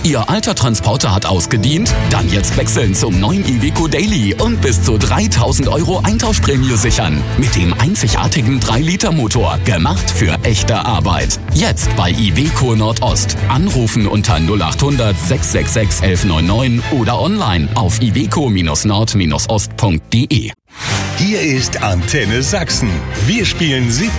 Ihr alter Transporter hat ausgedient? Dann jetzt wechseln zum neuen Iveco Daily und bis zu 3.000 € Eintauschprämie sichern. Mit dem einzigartigen 3-Liter-Motor. Gemacht für echte Arbeit. Jetzt bei Iveco Nordost. Anrufen unter 0800 666 1199 oder online auf iveco-nord-ost.de. Hier ist Antenne Sachsen. Wir spielen 70